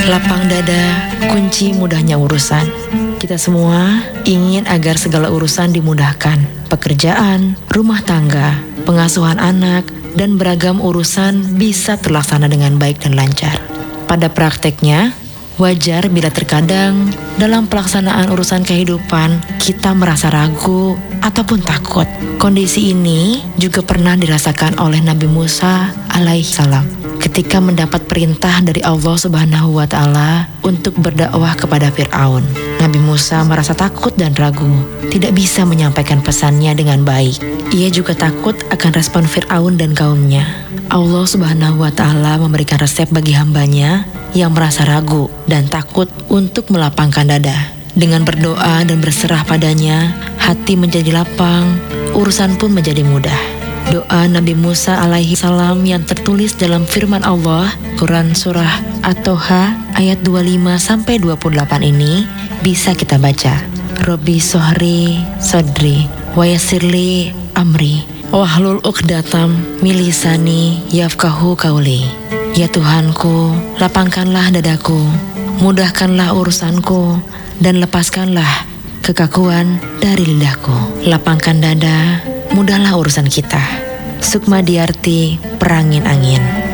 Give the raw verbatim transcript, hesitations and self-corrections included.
Lapang dada, kunci mudahnya urusan. Kita semua ingin agar segala urusan dimudahkan. Pekerjaan, rumah tangga, pengasuhan anak, dan beragam urusan bisa terlaksana dengan baik dan lancar. Pada prakteknya, wajar bila terkadang dalam pelaksanaan urusan kehidupan kita merasa ragu ataupun takut. Kondisi ini juga pernah dirasakan oleh Nabi Musa alaihi salam ketika mendapat perintah dari Allah Subhanahu wa Ta'ala untuk berdakwah kepada Fir'aun. Nabi Musa merasa takut dan ragu, tidak bisa menyampaikan pesannya dengan baik. Ia juga takut akan respon Fir'aun dan kaumnya. Allah Subhanahu wa Ta'ala memberikan resep bagi hambanya yang merasa ragu dan takut untuk melapangkan dada. Dengan berdoa dan berserah padanya, hati menjadi lapang, urusan pun menjadi mudah. Doa Nabi Musa alaihi salam yang tertulis dalam firman Allah, Quran Surah At-Toha ayat dua puluh lima sampai dua puluh delapan ini bisa kita baca. Robbi sohri sodri wa yassirli amri wahlul uqdatam min lisani yafqahu qauli. Ya Tuhanku, lapangkanlah dadaku, mudahkanlah urusanku, dan lepaskanlah kekakuan dari lidahku. Lapangkan dada, mudahlah urusan kita. Sukma Diarti, Perangin Angin.